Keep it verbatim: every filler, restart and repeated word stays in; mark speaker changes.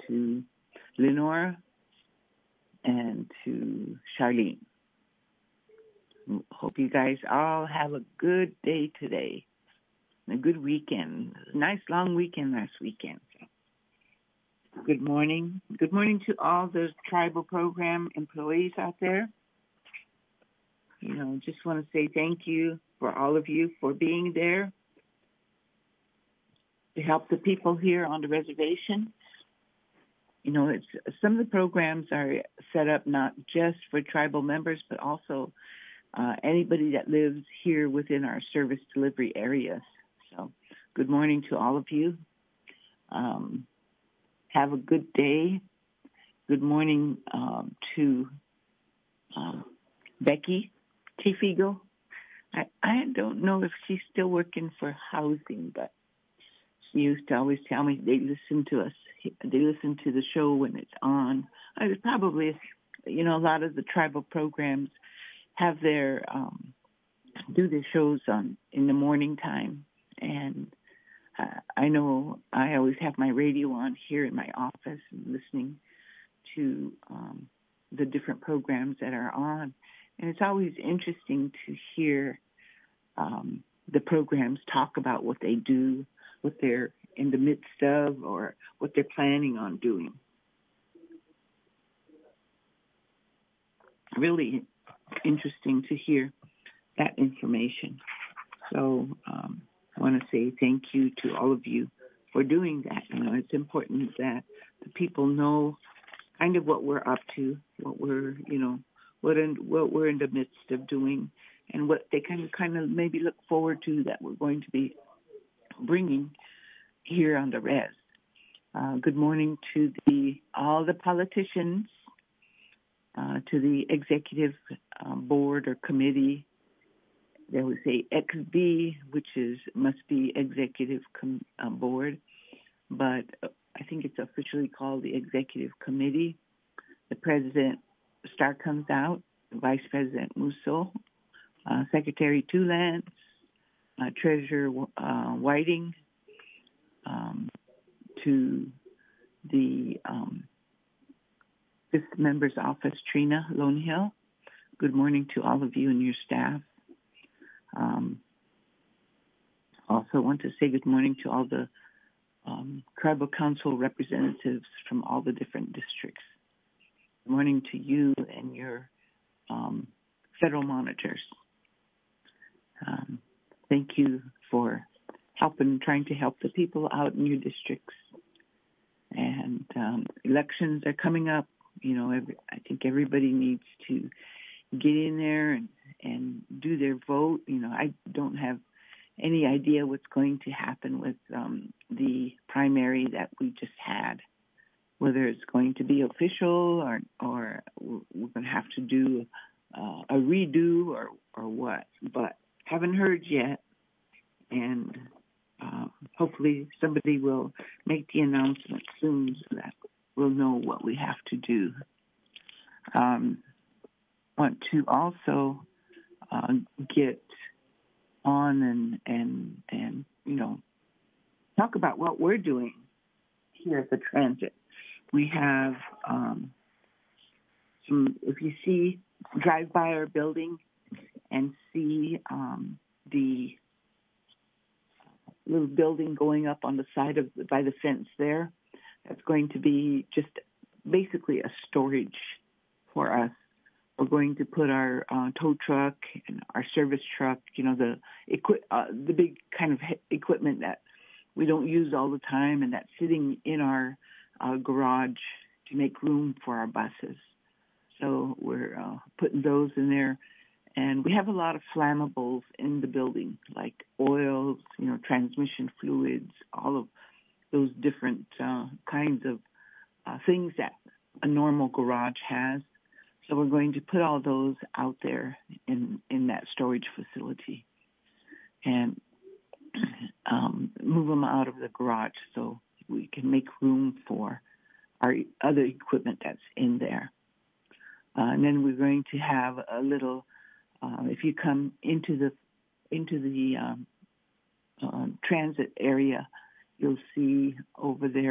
Speaker 1: to Lenora, and to Charlene. Hope you guys all have a good day today, a good weekend. Nice long weekend last weekend. Good morning. Good morning to all those tribal program employees out there. You know, just want to say thank you for all of you for being there to help the people here on the reservation. You know, it's some of the programs are set up not just for tribal members, but also uh, anybody that lives here within our service delivery areas. So, good morning to all of you. Um, have a good day. Good morning um, to uh, Becky Tifigo. I, I don't know if she's still working for housing, but she used to always tell me they listen to us. They listen to the show when it's on. I was probably, you know, a lot of the tribal programs have their, um, do their shows on in the morning time. And uh, I know I always have my radio on here in my office and listening to um, the different programs that are on. And it's always interesting to hear um, the programs talk about what they do, what they're in the midst of, or what they're planning on doing. Really interesting to hear that information. So um, I want to say thank you to all of you for doing that. You know, it's important that the people know kind of what we're up to, what we're, you know, what in, what we're in the midst of doing, and what they kind of kind of maybe look forward to that we're going to be bringing here on the res. Uh, good morning to the all the politicians, uh, to the executive uh, board or committee. They would say X B, which is must be executive com- uh, board, but I think it's officially called the executive committee. The president Star comes out, Vice President Musso, uh, Secretary Tulance, uh, Treasurer uh, Whiting. Um, to the um, fifth member's office, Trina Lone Hill. Good morning to all of you and your staff. Um, also want to say good morning to all the um, tribal council representatives from all the different districts. Good morning to you and your um, federal monitors. Um, thank you for helping, trying to help the people out in your districts. And um, elections are coming up. You know, every, I think everybody needs to get in there and, and do their vote. You know, I don't have any idea what's going to happen with um, the primary that we just had, whether it's going to be official or, or we're going to have to do uh, a redo or, or what. But haven't heard yet. And Uh, hopefully somebody will make the announcement soon so that we'll know what we have to do. Um, want to also uh, get on and, and, and, you know, talk about what we're doing here at the transit. We have um, some, if you see, drive by our building and see um, the little building going up on the side of by the fence there. That's going to be just basically a storage for us. We're going to put our uh, tow truck and our service truck, you know, the equi- uh, the big kind of equipment that we don't use all the time, and that's sitting in our uh, garage to make room for our buses. So we're uh, putting those in there. And we have a lot of flammables in the building, like oils, you know, transmission fluids, all of those different uh, kinds of uh, things that a normal garage has. So we're going to put all those out there in, in that storage facility and um, move them out of the garage so we can make room for our other equipment that's in there. Uh, and then we're going to have a little Uh, if you come into the into the um, uh, transit area, you'll see over there